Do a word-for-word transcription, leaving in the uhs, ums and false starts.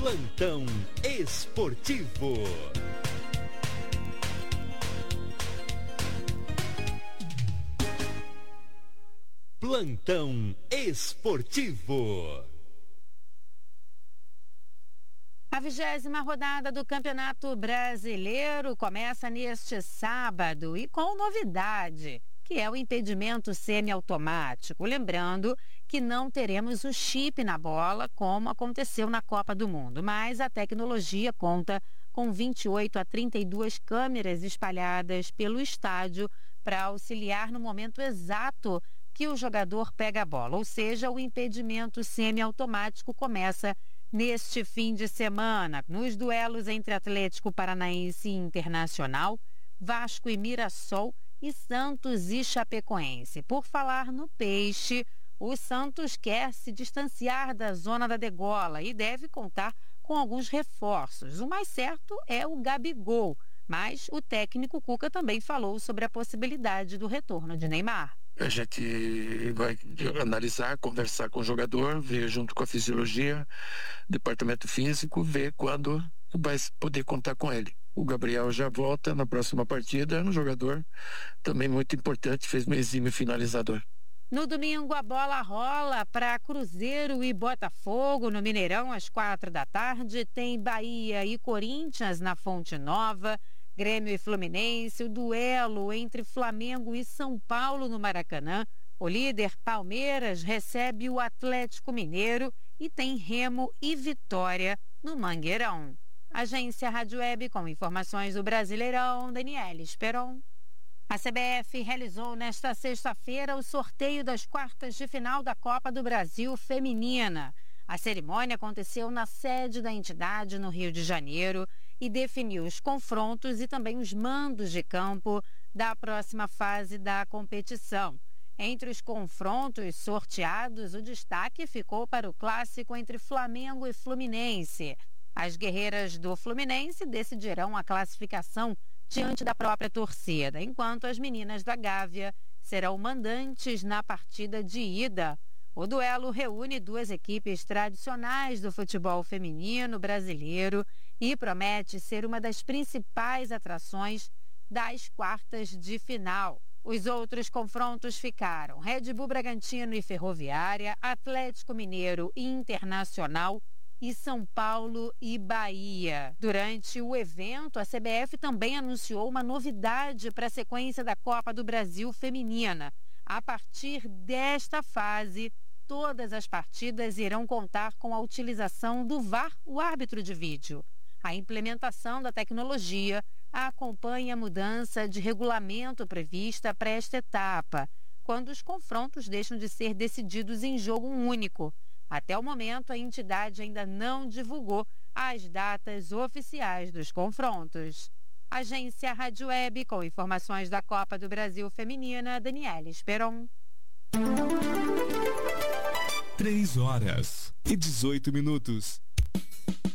Plantão esportivo. Plantão esportivo. A vigésima rodada do Campeonato Brasileiro começa neste sábado e com novidade, que é o impedimento semiautomático. Lembrando que não teremos o chip na bola, como aconteceu na Copa do Mundo, mas a tecnologia conta com vinte e oito a trinta e duas câmeras espalhadas pelo estádio para auxiliar no momento exato que o jogador pega a bola, ou seja, o impedimento semiautomático começa neste fim de semana, nos duelos entre Atlético Paranaense e Internacional, Vasco e Mirassol e Santos e Chapecoense. Por falar no Peixe, o Santos quer se distanciar da zona da degola e deve contar com alguns reforços. O mais certo é o Gabigol, mas o técnico Cuca também falou sobre a possibilidade do retorno de Neymar. A gente vai analisar, conversar com o jogador, ver junto com a fisiologia, departamento físico, ver quando vai poder contar com ele. O Gabriel já volta na próxima partida, é um jogador também muito importante, fez um exímio finalizador. No domingo, a bola rola para Cruzeiro e Botafogo no Mineirão às quatro da tarde. Tem Bahia e Corinthians na Fonte Nova, Grêmio e Fluminense, o duelo entre Flamengo e São Paulo no Maracanã. O líder Palmeiras recebe o Atlético Mineiro e tem Remo e Vitória no Mangueirão. Agência Rádio Web com informações do Brasileirão, Daniela Esperon. A C B F realizou nesta sexta-feira o sorteio das quartas de final da Copa do Brasil Feminina. A cerimônia aconteceu na sede da entidade no Rio de Janeiro e definiu os confrontos e também os mandos de campo da próxima fase da competição. Entre os confrontos sorteados, o destaque ficou para o clássico entre Flamengo e Fluminense. As guerreiras do Fluminense decidirão a classificação diante da própria torcida, enquanto as meninas da Gávea serão mandantes na partida de ida. O duelo reúne duas equipes tradicionais do futebol feminino brasileiro e promete ser uma das principais atrações das quartas de final. Os outros confrontos ficaram Red Bull Bragantino e Ferroviária, Atlético Mineiro e Internacional e São Paulo e Bahia. Durante o evento, a C B F também anunciou uma novidade para a sequência da Copa do Brasil Feminina. A partir desta fase, todas as partidas irão contar com a utilização do V A R, o árbitro de vídeo. A implementação da tecnologia acompanha a mudança de regulamento prevista para esta etapa, quando os confrontos deixam de ser decididos em jogo único. Até o momento, a entidade ainda não divulgou as datas oficiais dos confrontos. Agência Rádio Web, com informações da Copa do Brasil Feminina, Daniela Esperon. Três horas e dezoito minutos.